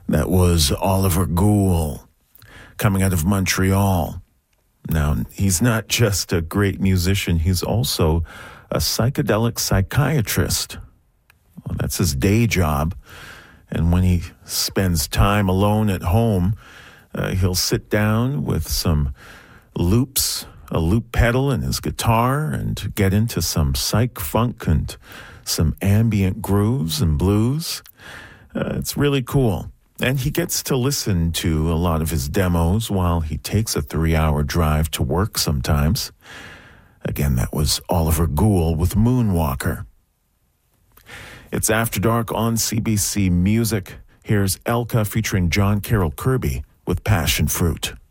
That was Oliver Gould, coming out of Montreal. Now, he's not just a great musician, he's also a psychedelic psychiatrist. Well, that's his day job. And when he spends time alone at home, he'll sit down with some loops, a loop pedal and his guitar, and get into some psych funk and some ambient grooves and blues. It's really cool. And he gets to listen to a lot of his demos while he takes a 3-hour drive to work sometimes. Again, that was Oliver Gould with Moonwalker. It's After Dark on CBC Music. Here's Elka featuring John Carroll Kirby with Passion Fruit.